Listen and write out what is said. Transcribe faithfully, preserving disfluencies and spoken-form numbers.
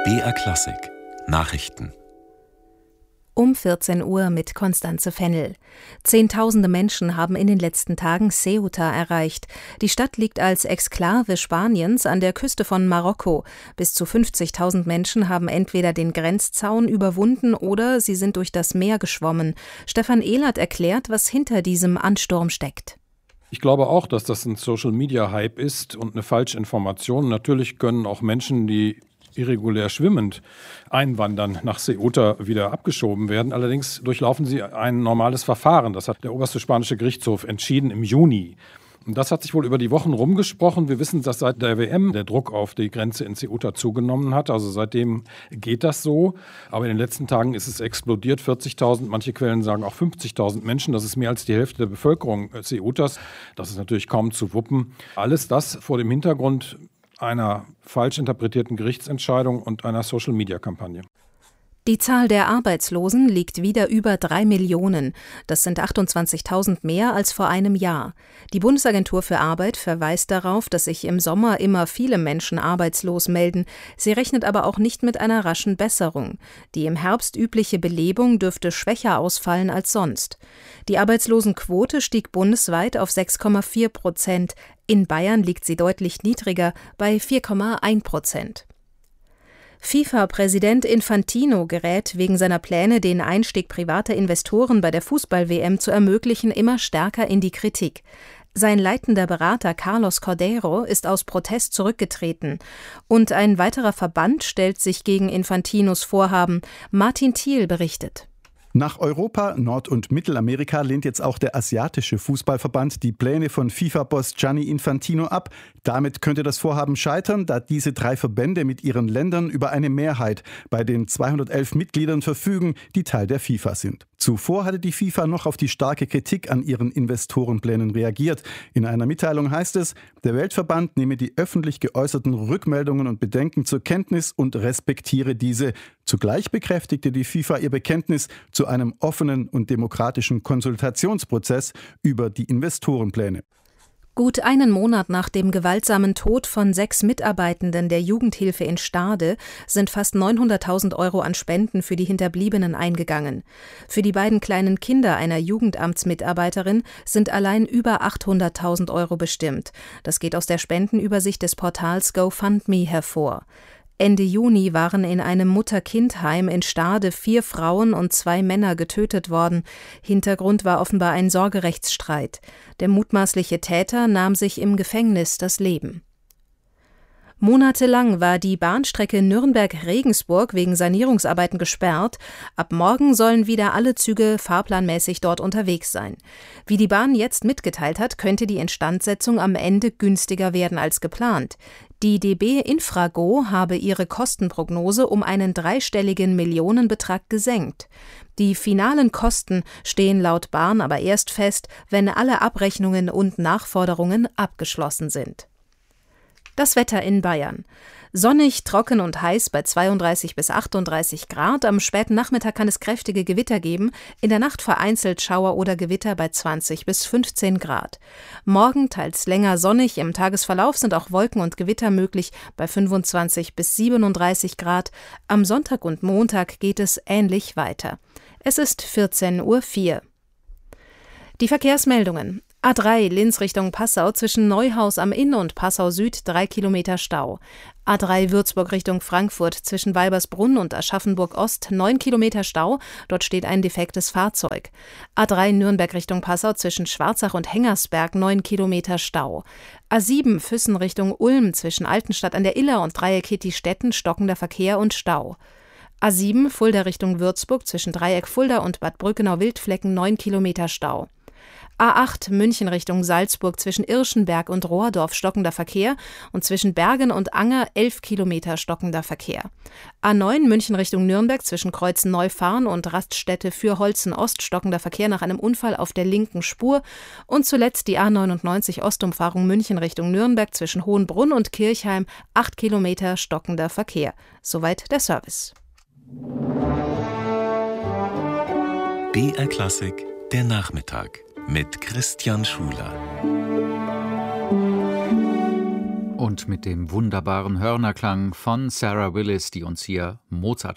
B R Klassik Nachrichten. Um vierzehn Uhr mit Constanze Fennel. Zehntausende Menschen haben in den letzten Tagen Ceuta erreicht. Die Stadt liegt als Exklave Spaniens an der Küste von Marokko. Bis zu fünfzigtausend Menschen haben entweder den Grenzzaun überwunden oder sie sind durch das Meer geschwommen. Stefan Ehlert erklärt, was hinter diesem Ansturm steckt. Ich glaube auch, dass das ein Social-Media-Hype ist und eine Falschinformation. Natürlich können auch Menschen, die irregulär schwimmend einwandern, nach Ceuta wieder abgeschoben werden. Allerdings durchlaufen sie ein normales Verfahren. Das hat der oberste spanische Gerichtshof entschieden im Juni. Und das hat sich wohl über die Wochen rumgesprochen. Wir wissen, dass seit der W M der Druck auf die Grenze in Ceuta zugenommen hat. Also seitdem geht das so. Aber in den letzten Tagen ist es explodiert. vierzigtausend, manche Quellen sagen auch fünfzigtausend Menschen. Das ist mehr als die Hälfte der Bevölkerung Ceutas. Das ist natürlich kaum zu wuppen. Alles das vor dem Hintergrund einer falsch interpretierten Gerichtsentscheidung und einer Social-Media-Kampagne. Die Zahl der Arbeitslosen liegt wieder über drei Millionen. Das sind achtundzwanzigtausend mehr als vor einem Jahr. Die Bundesagentur für Arbeit verweist darauf, dass sich im Sommer immer viele Menschen arbeitslos melden. Sie rechnet aber auch nicht mit einer raschen Besserung. Die im Herbst übliche Belebung dürfte schwächer ausfallen als sonst. Die Arbeitslosenquote stieg bundesweit auf sechs Komma vier Prozent. In Bayern liegt sie deutlich niedriger, bei vier Komma eins Prozent. FIFA-Präsident Infantino gerät wegen seiner Pläne, den Einstieg privater Investoren bei der Fußball-W M zu ermöglichen, immer stärker in die Kritik. Sein leitender Berater Carlos Cordeiro ist aus Protest zurückgetreten. Und ein weiterer Verband stellt sich gegen Infantinos Vorhaben. Martin Thiel berichtet. Nach Europa, Nord- und Mittelamerika lehnt jetzt auch der asiatische Fußballverband die Pläne von FIFA-Boss Gianni Infantino ab. Damit könnte das Vorhaben scheitern, da diese drei Verbände mit ihren Ländern über eine Mehrheit bei den zweihundertelf Mitgliedern verfügen, die Teil der FIFA sind. Zuvor hatte die FIFA noch auf die starke Kritik an ihren Investorenplänen reagiert. In einer Mitteilung heißt es, der Weltverband nehme die öffentlich geäußerten Rückmeldungen und Bedenken zur Kenntnis und respektiere diese. Zugleich bekräftigte die FIFA ihr Bekenntnis zu einem offenen und demokratischen Konsultationsprozess über die Investorenpläne. Gut einen Monat nach dem gewaltsamen Tod von sechs Mitarbeitenden der Jugendhilfe in Stade sind fast neunhunderttausend Euro an Spenden für die Hinterbliebenen eingegangen. Für die beiden kleinen Kinder einer Jugendamtsmitarbeiterin sind allein über achthunderttausend Euro bestimmt. Das geht aus der Spendenübersicht des Portals GoFundMe hervor. Ende Juni waren in einem Mutter-Kind-Heim in Stade vier Frauen und zwei Männer getötet worden. Hintergrund war offenbar ein Sorgerechtsstreit. Der mutmaßliche Täter nahm sich im Gefängnis das Leben. Monatelang war die Bahnstrecke Nürnberg-Regensburg wegen Sanierungsarbeiten gesperrt. Ab morgen sollen wieder alle Züge fahrplanmäßig dort unterwegs sein. Wie die Bahn jetzt mitgeteilt hat, könnte die Instandsetzung am Ende günstiger werden als geplant. Die D B Infrago habe ihre Kostenprognose um einen dreistelligen Millionenbetrag gesenkt. Die finalen Kosten stehen laut Bahn aber erst fest, wenn alle Abrechnungen und Nachforderungen abgeschlossen sind. Das Wetter in Bayern. Sonnig, trocken und heiß bei zweiunddreißig bis achtunddreißig Grad. Am späten Nachmittag kann es kräftige Gewitter geben. In der Nacht vereinzelt Schauer oder Gewitter bei zwanzig bis fünfzehn Grad. Morgen teils länger sonnig. Im Tagesverlauf sind auch Wolken und Gewitter möglich bei fünfundzwanzig bis siebenunddreißig Grad. Am Sonntag und Montag geht es ähnlich weiter. Es ist vierzehn Uhr vier. Die Verkehrsmeldungen. A drei Linz Richtung Passau zwischen Neuhaus am Inn und Passau Süd drei Kilometer Stau. A drei Würzburg Richtung Frankfurt zwischen Weibersbrunn und Aschaffenburg Ost neun Kilometer Stau, dort steht ein defektes Fahrzeug. A drei Nürnberg Richtung Passau zwischen Schwarzach und Hengersberg neun Kilometer Stau. A sieben Füssen Richtung Ulm zwischen Altenstadt an der Iller und Dreieck Hittistetten stockender Verkehr und Stau. A sieben Fulda Richtung Würzburg zwischen Dreieck Fulda und Bad Brückenau-Wildflecken neun Kilometer Stau. A acht München Richtung Salzburg zwischen Irschenberg und Rohrdorf stockender Verkehr und zwischen Bergen und Anger elf Kilometer stockender Verkehr. A neun München Richtung Nürnberg zwischen Kreuzen-Neufahrn und Raststätte Fürholzen Ost stockender Verkehr nach einem Unfall auf der linken Spur und zuletzt die A neunundneunzig Ostumfahrung München Richtung Nürnberg zwischen Hohenbrunn und Kirchheim acht Kilometer stockender Verkehr. Soweit der Service. B R Klassik, der Nachmittag mit Christian Schuler. Und mit dem wunderbaren Hörnerklang von Sarah Willis, die uns hier Mozart